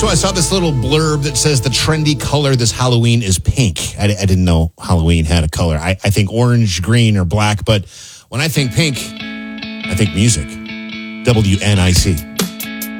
So I saw this little blurb that says the trendy color this Halloween is pink. I didn't know Halloween had a color. I think orange, green, or black, but when I think pink, I think music. WNIC.